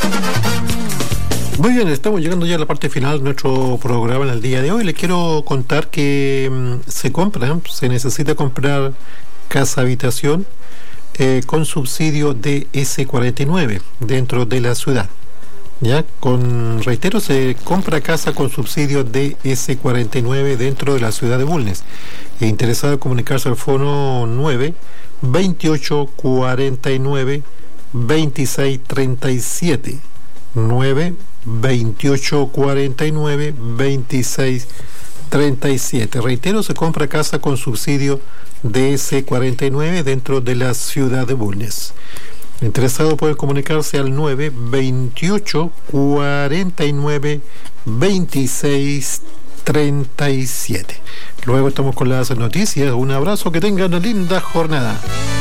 Muy bien, estamos llegando ya a la parte final de nuestro programa en el día de hoy. Les quiero contar que se necesita comprar casa habitación con subsidio de S49 dentro de la ciudad. Ya, reitero, se compra casa con subsidio de S49 dentro de la ciudad de Bulnes. Interesado en comunicarse al fono 9 28 49 26 37 9 28 49 26 37. Reitero, se compra casa con subsidio de S49 dentro de la ciudad de Bulnes. Interesado puede comunicarse al 9 28 49 26 37. Luego estamos con las noticias. Un abrazo, que tengan una linda jornada.